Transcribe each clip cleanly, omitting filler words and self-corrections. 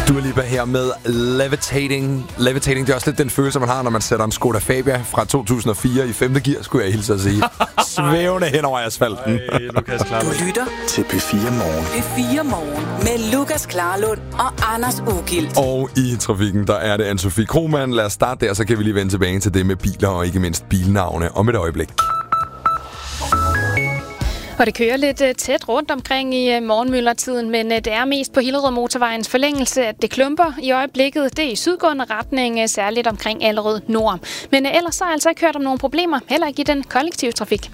Dua Lipa her med Levitating. Levitating, det er også lidt den følelse, man har, når man sætter en Skoda Fabia fra 2004 i 5. gear, skulle jeg hilse at sige. Svævende hen over asfalten. Du lytter til P4 Morgen. P4 Morgen med Lukas Klarlund og Anders Ugilt. Og i trafikken, der er det Anne-Sophie Krohmann. Lad os starte der, så kan vi lige vende tilbage til det med biler og ikke mindst bilnavne om et øjeblik. Og det kører lidt tæt rundt omkring i morgenmyldertiden, men det er mest på Hillerød Motorvejens forlængelse, at det klumper i øjeblikket. Det er i sydgående retning, særligt omkring Allerød Nord. Men ellers så har jeg altså ikke hørt om nogle problemer, heller ikke i den kollektive trafik.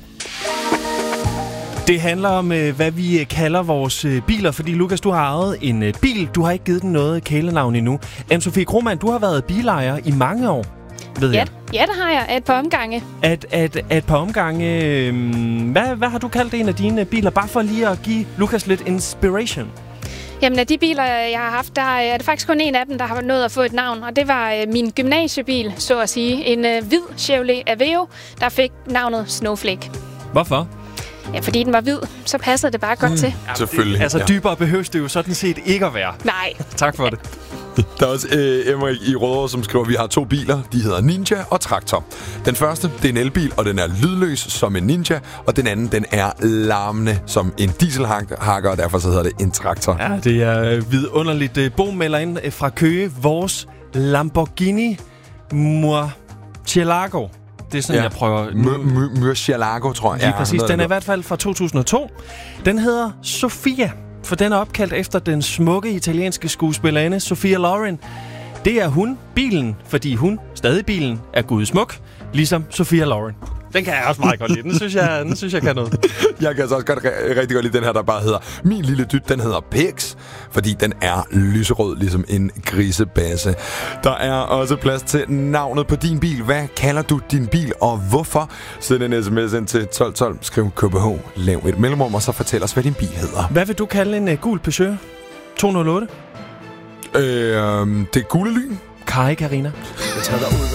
Det handler om, hvad vi kalder vores biler, fordi Lukas, du har ejet en bil. Du har ikke givet den noget kælenavn endnu. Anne-Sophie Krohmann, du har været bilejer i mange år, ved jeg. Ja, det har jeg. Et par omgange. Et par omgange. Hvad har du kaldt en af dine biler? Bare for lige at give Lukas lidt inspiration. Jamen, af de biler, jeg har haft, der er det faktisk kun en af dem, der har nået at få et navn. Og det var min gymnasiebil, så at sige. En hvid Chevrolet Aveo, der fik navnet Snowflake. Hvorfor? Ja, fordi den var hvid, så passede det bare godt til. Selvfølgelig. Altså, dybere behøves det jo sådan set ikke at være. Nej. Tak for det. Der er også Emrik i Rødovre, som skriver, at vi har 2 biler. De hedder Ninja og Traktor. Den første, det er en elbil, og den er lydløs som en Ninja. Og den anden, den er larmende som en dieselhakker, og derfor så hedder det en Traktor. Ja, det er vidunderligt. Bo melder ind fra Køge. Vores Lamborghini Murcielago. Det er sådan, jeg prøver... Murcielago, tror jeg. Lige præcis. Den er i hvert fald fra 2002. Den hedder Sofia, for den er opkaldt efter den smukke italienske skuespillerinde Sophia Loren. Det er hun, bilen, fordi hun, stadig bilen, er gudsmuk, ligesom Sophia Loren. Den kan jeg også meget godt lide. Den synes jeg kan noget. Jeg kan altså også rigtig godt lide den her, der bare hedder Min lille dyt. Den hedder Pix, fordi den er lyserød, ligesom en grisebasse. Der er også plads til navnet på din bil. Hvad kalder du din bil, og hvorfor? Send en sms ind til 1212. Skriv KBH, lav et mellemrum, og så fortæl os, hvad din bil hedder. Hvad vil du kalde en gul Peugeot 208? Det er gule lyn. Kari Karina.